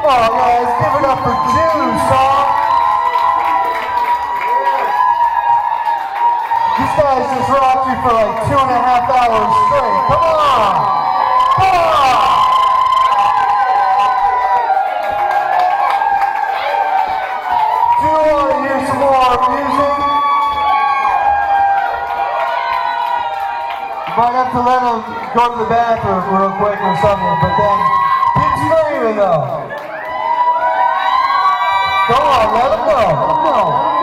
Come on, guys, give it up for Juice, song. These guys just rocked you for like 2.5 hours straight. Come on! Come on! Do you want to hear some more music? You might have to let them go to the bathroom real quick or something, but then keep screaming though. Go on, let them go. Let them go.